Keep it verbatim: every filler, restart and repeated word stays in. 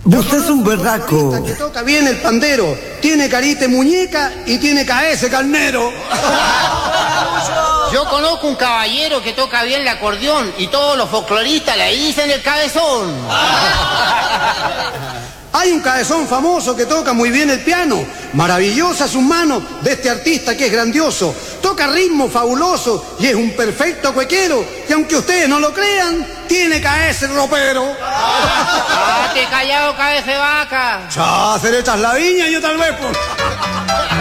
Usted es un berraco. Que toca bien el pandero, tiene carita de muñeca y tiene cabeza de carnero. Yo conozco un caballero que toca bien el acordeón y todos los folcloristas le dicen el cabezón. Hay un cabezón famoso que toca muy bien el piano. Maravillosas sus manos de este artista que es grandioso. Toca ritmo fabuloso y es un perfecto cuequero. Y aunque ustedes no lo crean, tiene cabeza de ropero. ¡Ah, te callado, cabeza de vaca! Ya, hacer hechas la viña yo tal vez, pues.